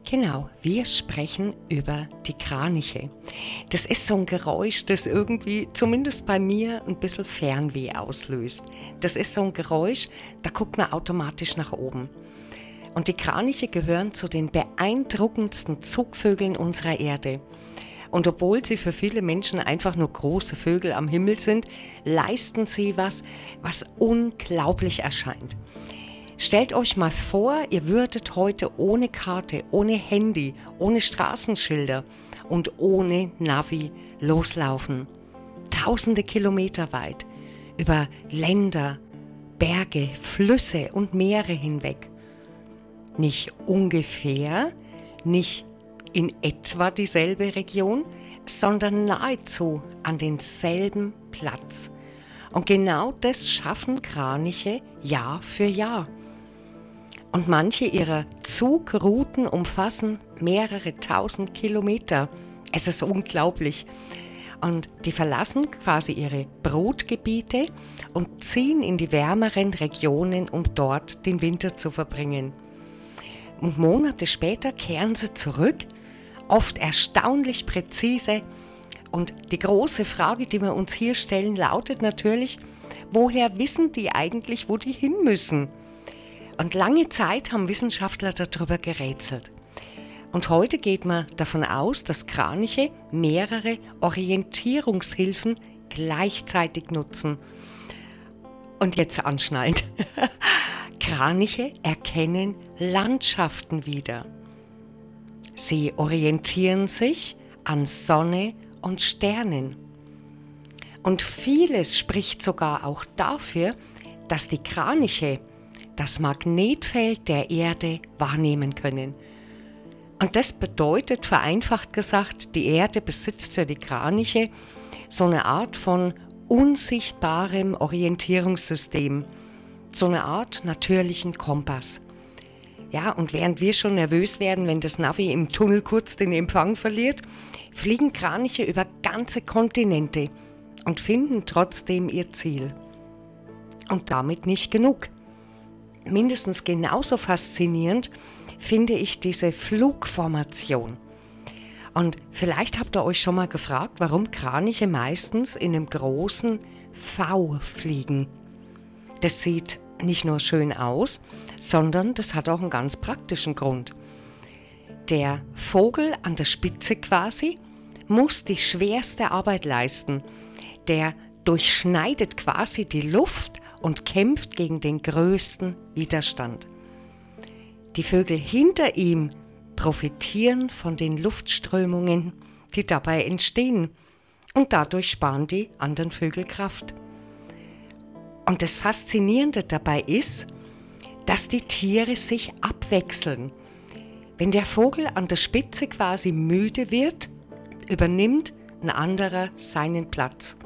Genau, wir sprechen über die Kraniche. Das ist so ein Geräusch, das irgendwie, zumindest bei mir, ein bisschen Fernweh auslöst. Das ist so ein Geräusch, da guckt man automatisch nach oben. Und die Kraniche gehören zu den beeindruckendsten Zugvögeln unserer Erde. Und obwohl sie für viele Menschen einfach nur große Vögel am Himmel sind, leisten sie was unglaublich erscheint. Stellt euch mal vor, ihr würdet heute ohne Karte, ohne Handy, ohne Straßenschilder und ohne Navi loslaufen. Tausende Kilometer weit, über Länder, Berge, Flüsse und Meere hinweg. Nicht ungefähr, nicht in etwa dieselbe Region, sondern nahezu an denselben Platz. Und genau das schaffen Kraniche Jahr für Jahr. Und manche ihrer Zugrouten umfassen mehrere tausend Kilometer. Es ist unglaublich. Und die verlassen quasi ihre Brutgebiete und ziehen in die wärmeren Regionen, um dort den Winter zu verbringen. Und Monate später kehren sie zurück, oft erstaunlich präzise. Und die große Frage, die wir uns hier stellen, lautet natürlich, woher wissen die eigentlich, wo die hin müssen? Und lange Zeit haben Wissenschaftler darüber gerätselt. Und heute geht man davon aus, dass Kraniche mehrere Orientierungshilfen gleichzeitig nutzen. Und jetzt anschnallen. Kraniche erkennen Landschaften wieder. Sie orientieren sich an Sonne und Sternen. Und vieles spricht sogar auch dafür, dass die Kraniche das Magnetfeld der Erde wahrnehmen können. Und das bedeutet, vereinfacht gesagt, die Erde besitzt für die Kraniche so eine Art von unsichtbarem Orientierungssystem, so eine Art natürlichen Kompass. Ja, und während wir schon nervös werden, wenn das Navi im Tunnel kurz den Empfang verliert, fliegen Kraniche über ganze Kontinente und finden trotzdem ihr Ziel. Und damit nicht genug. Mindestens genauso faszinierend finde ich diese Flugformation. Und vielleicht habt ihr euch schon mal gefragt, warum Kraniche meistens in einem großen V fliegen. Das sieht nicht nur schön aus, sondern das hat auch einen ganz praktischen Grund. Der Vogel an der Spitze quasi muss die schwerste Arbeit leisten. Der durchschneidet quasi die Luft und kämpft gegen den größten Widerstand. Die Vögel hinter ihm profitieren von den Luftströmungen, die dabei entstehen, und dadurch sparen die anderen Vögel Kraft. Und das Faszinierende dabei ist, dass die Tiere sich abwechseln. Wenn der Vogel an der Spitze quasi müde wird, übernimmt ein anderer seinen Platz.